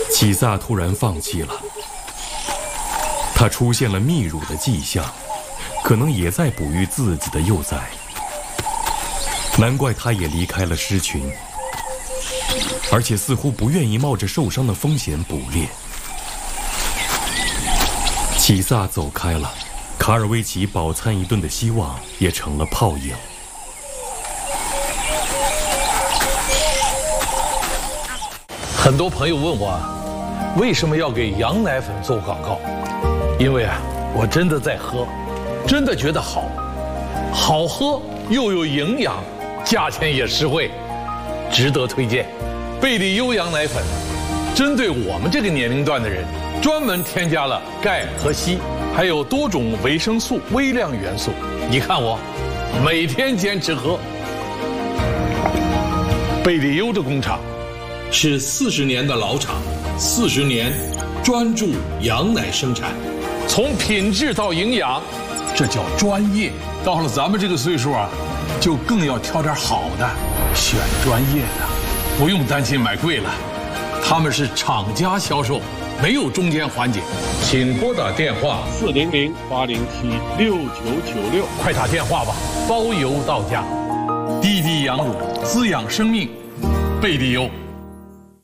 启萨突然放弃了，他出现了泌乳的迹象，可能也在哺育自己的幼崽。难怪他也离开了狮群，而且似乎不愿意冒着受伤的风险捕猎。启萨走开了，卡尔维奇饱餐一顿的希望也成了泡影。 很多朋友问我，为什么要给羊奶粉做广告？因为我真的在喝，真的觉得好，好喝又有营养，价钱也实惠，值得推荐。贝利优羊奶粉针对我们这个年龄段的人，专门添加了钙和硒，还有多种维生素、微量元素。你看我，每天坚持喝。贝利优的工厂是40年的老厂，40年专注羊奶生产，从品质到营养，这叫专业。到了咱们这个岁数就更要挑点好的，选专业的，不用担心买贵了。他们是厂家销售，没有中间环节。请拨打电话 400-807-6996， 快打电话吧，包邮到家。滴滴羊乳，滋养生命，贝利优。